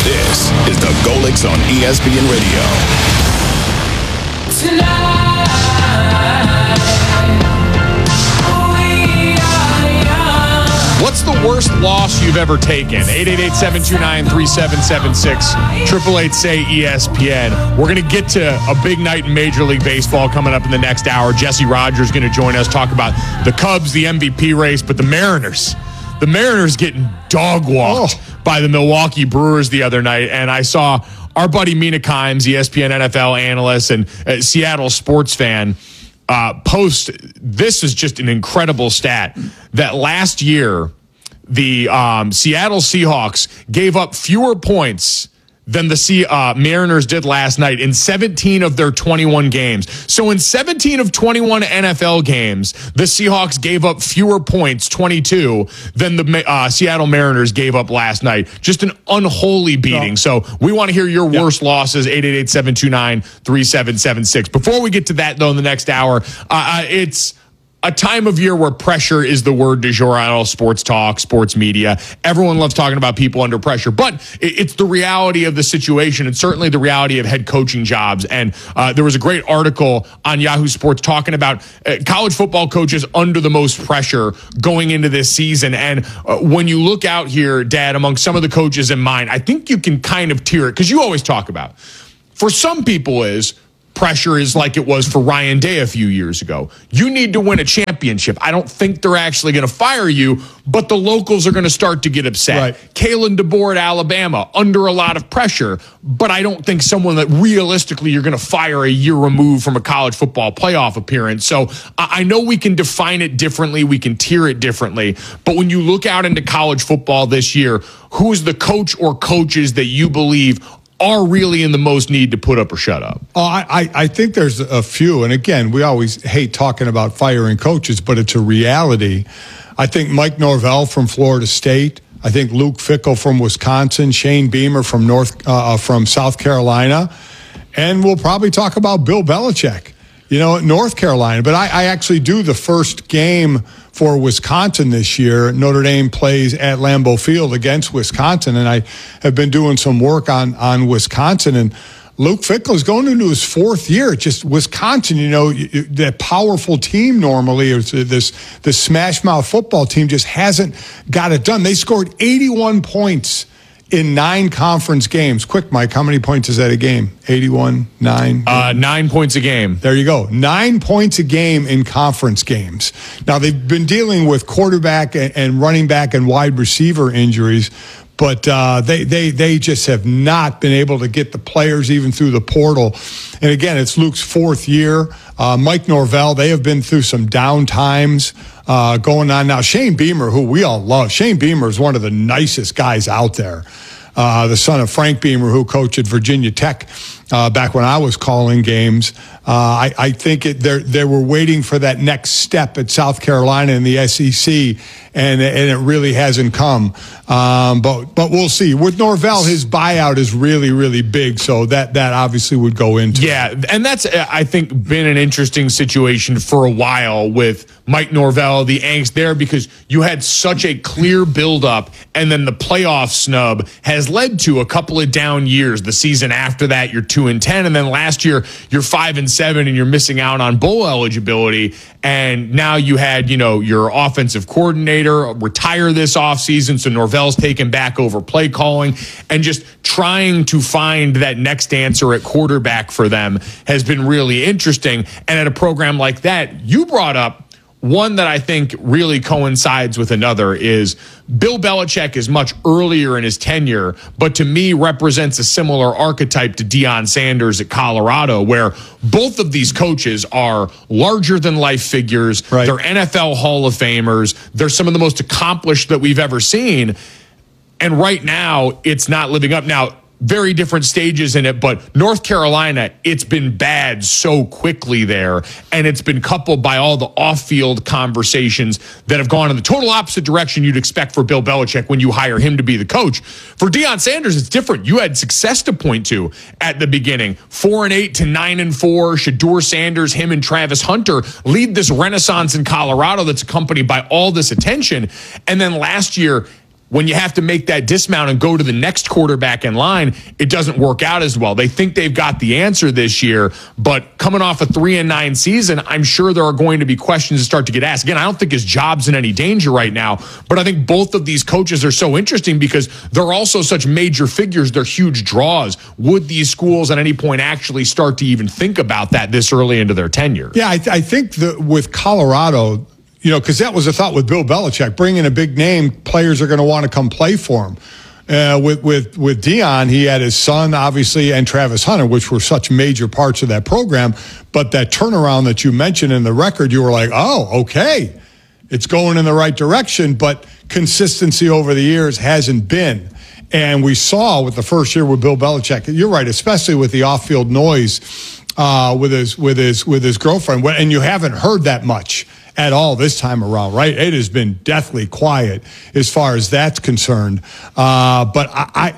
This is the Golics on ESPN Radio. What's the worst loss you've ever taken? 888-729-3776. 888-SAY-ESPN. We're going to get to a big night in Major League Baseball coming up in the next hour. Jesse Rogers is going to join us, talk about the Cubs, the MVP race, but the Mariners getting dog-walked by the Milwaukee Brewers the other night. And I saw our buddy Mina Kimes, ESPN NFL analyst and Seattle sports fan, post. This is just an incredible stat that last year the Seattle Seahawks gave up fewer points than the Mariners did last night in 17 of their 21 games. So in 17 of 21 NFL games, the Seahawks gave up fewer points, 22, than the Seattle Mariners gave up last night. Just an unholy beating. So we want to hear your worst losses, 888-729-3776. Before we get to that, though, in the next hour, it's a time of year where pressure is the word du jour on all sports talk, sports media. Everyone loves talking about people under pressure, but it's the reality of the situation and certainly the reality of head coaching jobs. And there was a great article on Yahoo Sports talking about college football coaches under the most pressure going into this season. And when you look out here, Dad, among some of the coaches in mind, I think you can kind of tier it because you always talk about, for some people pressure is like it was for Ryan Day a few years ago. You need to win a championship. I don't think they're actually going to fire you, but the locals are going to start to get upset. Right. Kalen DeBoer at Alabama, under a lot of pressure, but I don't think someone that realistically you're going to fire a year removed from a college football playoff appearance. So I know we can define it differently. We can tier it differently. But when you look out into college football this year, who is the coach or coaches that you believe are really in the most need to put up or shut up? I think there's a few. And again, we always hate talking about firing coaches, but it's a reality. I think Mike Norvell from Florida State. I think Luke Fickell from Wisconsin. Shane Beamer from South Carolina. And we'll probably talk about Bill Belichick, at North Carolina. But I actually do the first game for Wisconsin this year. Notre Dame plays at Lambeau Field against Wisconsin, and I have been doing some work on Wisconsin. And Luke Fickell is going into his fourth year. Just Wisconsin, that powerful team normally, this smash mouth football team just hasn't got it done. They scored 81 points in 9 conference games. Quick, Mike, how many points is that a game? 81, 9? 9 points a game. There you go. 9 points a game in conference games. Now, they've been dealing with quarterback and running back and wide receiver injuries, but they just have not been able to get the players even through the portal. And again, it's Luke's fourth year. Mike Norvell, they have been through some down times going on now. Shane Beamer, who we all love. Shane Beamer is one of the nicest guys out there. The son of Frank Beamer, who coached at Virginia Tech back when I was calling games. I think they were waiting for that next step at South Carolina in the SEC, and it really hasn't come. But we'll see. With Norvell, his buyout is really, really big, so that obviously would go into it. Yeah, and that's, I think, been an interesting situation for a while with Mike Norvell, the angst there, because you had such a clear buildup, and then the playoff snub has led to a couple of down years. The season after that, you're 2-10, and then last year, you're 5-7, and you're missing out on bowl eligibility. And now you had, your offensive coordinator retire this offseason, so Norvell's taken back over play calling, and just trying to find that next answer at quarterback for them has been really interesting. And at a program like that, you brought up one that I think really coincides with another is Bill Belichick is much earlier in his tenure, but to me represents a similar archetype to Deion Sanders at Colorado, where both of these coaches are larger than life figures. Right. They're NFL Hall of Famers. They're some of the most accomplished that we've ever seen. And right now, it's not living up. Now, very different stages in it, but North Carolina, it's been bad so quickly there, and it's been coupled by all the off-field conversations that have gone in the total opposite direction you'd expect for Bill Belichick when you hire him to be the coach. For Deion Sanders, it's different. You had success to point to at the beginning. 4-8 to 9-4. Shedeur Sanders, him and Travis Hunter lead this renaissance in Colorado that's accompanied by all this attention. And then last year, when you have to make that dismount and go to the next quarterback in line, it doesn't work out as well. They think they've got the answer this year, but coming off a 3-9 season, I'm sure there are going to be questions that start to get asked. Again, I don't think his job's in any danger right now, but I think both of these coaches are so interesting because they're also such major figures. They're huge draws. Would these schools at any point actually start to even think about that this early into their tenure? Yeah, I think that with Colorado, because that was a thought with Bill Belichick, bringing a big name, players are going to want to come play for him. With Deion, he had his son, obviously, and Travis Hunter, which were such major parts of that program. But that turnaround that you mentioned in the record, you were like, oh, okay, it's going in the right direction. But consistency over the years hasn't been. And we saw with the first year with Bill Belichick, you're right, especially with the off-field noise with his girlfriend, and you haven't heard that much at all this time around, right? It has been deathly quiet as far as that's concerned. But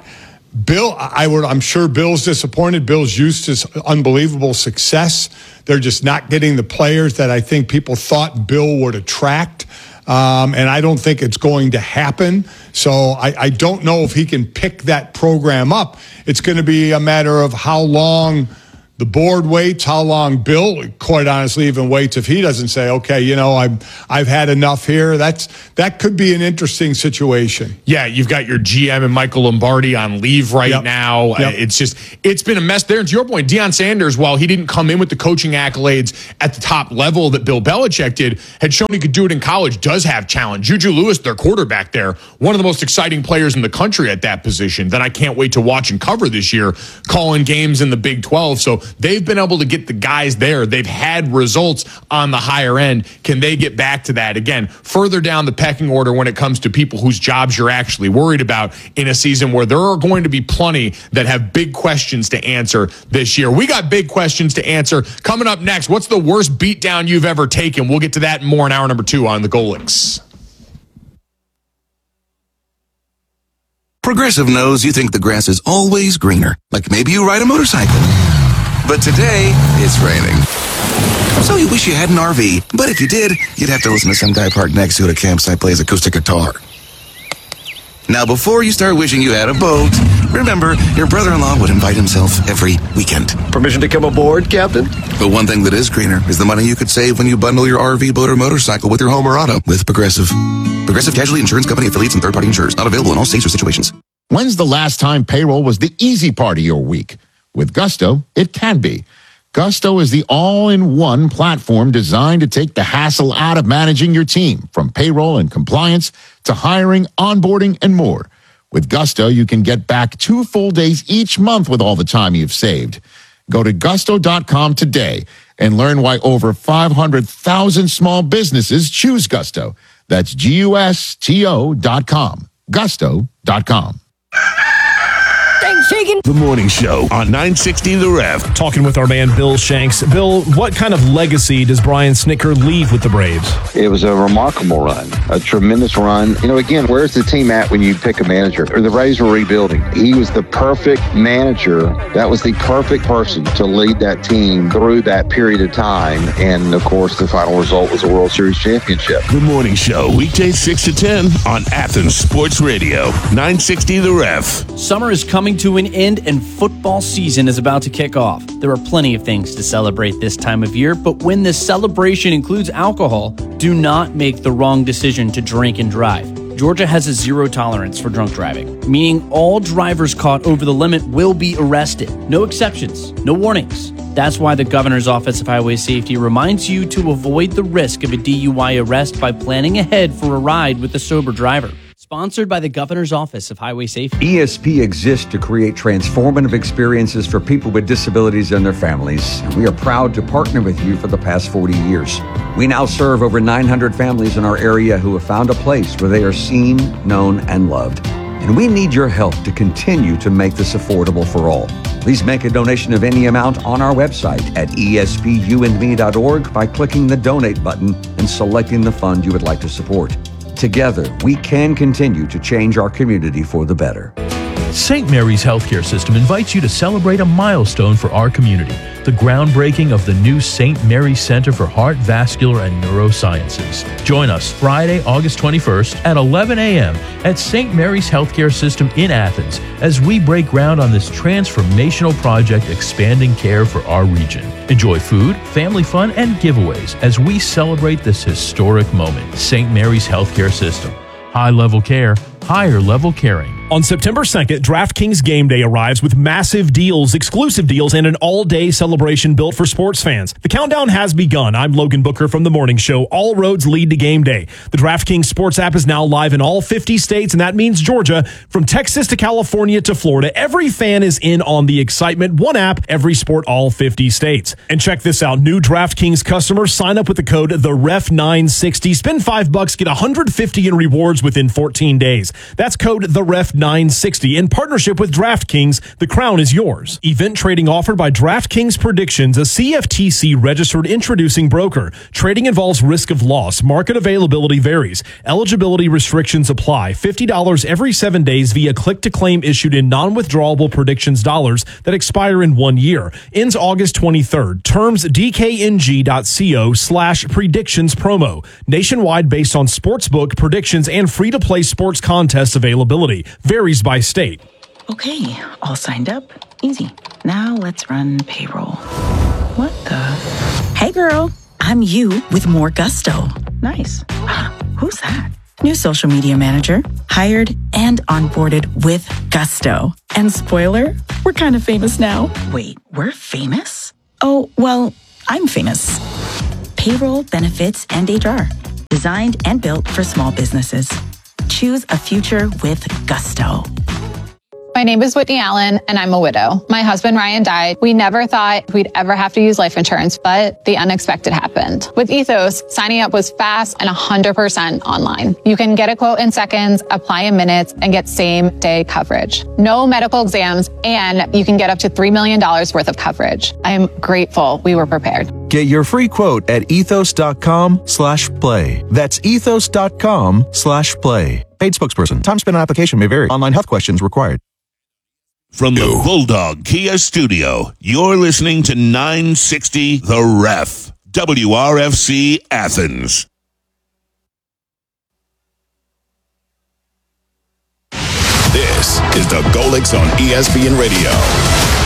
I'm sure Bill's disappointed. Bill's used to unbelievable success. They're just not getting the players that I think people thought Bill would attract. And I don't think it's going to happen. So I don't know if he can pick that program up. It's going to be a matter of how long the board waits, how long Bill, quite honestly, even waits if he doesn't say, okay, I've had enough here. That could be an interesting situation. Yeah, you've got your GM and Michael Lombardi on leave right now. Yep. It's been a mess there. And to your point, Deion Sanders, while he didn't come in with the coaching accolades at the top level that Bill Belichick did, had shown he could do it in college, does have challenge. Juju Lewis, their quarterback there, one of the most exciting players in the country at that position that I can't wait to watch and cover this year, calling games in the Big 12. So they've been able to get the guys there. They've had results on the higher end. Can they get back to that? Again, further down the pecking order when it comes to people whose jobs you're actually worried about in a season where there are going to be plenty that have big questions to answer this year. We got big questions to answer. Coming up next, what's the worst beatdown you've ever taken? We'll get to that and more in hour number 2 on the Golics. Progressive knows you think the grass is always greener. Like maybe you ride a motorcycle. But today, it's raining. So you wish you had an RV. But if you did, you'd have to listen to some guy parked next to you at a campsite play his acoustic guitar. Now, before you start wishing you had a boat, remember, your brother-in-law would invite himself every weekend. Permission to come aboard, Captain? But one thing that is greener is the money you could save when you bundle your RV, boat, or motorcycle with your home or auto with Progressive. Progressive Casualty Insurance Company affiliates and third-party insurers. Not available in all states or situations. When's the last time payroll was the easy part of your week? With Gusto, it can be. Gusto is the all-in-one platform designed to take the hassle out of managing your team, from payroll and compliance to hiring, onboarding, and more. With Gusto, you can get back 2 full days each month with all the time you've saved. Go to gusto.com today and learn why over 500,000 small businesses choose Gusto. That's GUSTO.com. Gusto.com. The Morning Show on 960 The Ref. Talking with our man Bill Shanks. Bill, what kind of legacy does Brian Snitker leave with the Braves? It was a remarkable run, a tremendous run. Again, where's the team at when you pick a manager? The Rays were rebuilding. He was the perfect manager. That was the perfect person to lead that team through that period of time. And, of course, the final result was a World Series championship. The Morning Show, weekdays 6 to 10 on Athens Sports Radio, 960 The Ref. Summer is coming to an end and football season is about to kick off. There are plenty of things to celebrate this time of year, but when this celebration includes alcohol, do not make the wrong decision to drink and drive. Georgia has a zero tolerance for drunk driving, meaning all drivers caught over the limit will be arrested. No exceptions, no warnings. That's why the Governor's Office of Highway Safety reminds you to avoid the risk of a DUI arrest by planning ahead for a ride with a sober driver. Sponsored by the Governor's Office of Highway Safety. ESP exists to create transformative experiences for people with disabilities and their families. And we are proud to partner with you for the past 40 years. We now serve over 900 families in our area who have found a place where they are seen, known, and loved. And we need your help to continue to make this affordable for all. Please make a donation of any amount on our website at espUandme.org by clicking the donate button and selecting the fund you would like to support. Together, we can continue to change our community for the better. St. Mary's Healthcare System invites you to celebrate a milestone for our community, the groundbreaking of the new St. Mary's Center for Heart, Vascular, and Neurosciences. Join us Friday, August 21st at 11 a.m. at St. Mary's Healthcare System in Athens as we break ground on this transformational project expanding care for our region. Enjoy food, family fun, and giveaways as we celebrate this historic moment. St. Mary's Healthcare System. High-level care, higher-level caring. On September 2nd, DraftKings Game Day arrives with massive deals, exclusive deals, and an all-day celebration built for sports fans. The countdown has begun. I'm Logan Booker from The Morning Show. All roads lead to Game Day. The DraftKings Sports app is now live in all 50 states, and that means Georgia. From Texas to California to Florida, every fan is in on the excitement. One app, every sport, all 50 states. And check this out. New DraftKings customers sign up with the code THEREF960. Spend $5, get $150 in rewards within 14 days. That's code THEREF960 in partnership with DraftKings. The crown is yours. Event trading offered by DraftKings Predictions, a CFTC registered introducing broker. Trading involves risk of loss. Market availability varies. Eligibility restrictions apply. $50 every 7 days via click to claim issued in non-withdrawable predictions dollars that expire in 1 year. Ends August 23rd. Terms dkng.co/predictions promo. Nationwide based on sportsbook predictions and free-to-play sports contests availability. Varies by state. Okay, all signed up. Easy. Now let's run payroll. What the? Hey girl, I'm you with more gusto. Nice. Who's that? New social media manager. Hired and onboarded with gusto. And spoiler, we're kind of famous now. Wait, we're famous? Oh, well, I'm famous. Payroll, benefits, and HR. Designed and built for small businesses. Choose a future with gusto. My name is Whitney Allen, and I'm a widow. My husband, Ryan, died. We never thought we'd ever have to use life insurance, but the unexpected happened. With Ethos, signing up was fast and 100% online. You can get a quote in seconds, apply in minutes, and get same-day coverage. No medical exams, and you can get up to $3 million worth of coverage. I am grateful we were prepared. Get your free quote at ethos.com/play. That's ethos.com/play. Paid spokesperson. Time spent on application may vary. Online health questions required. From the Bulldog Kia Studio, you're listening to 960 The Ref, WRFC Athens. This is the Golix on ESPN Radio.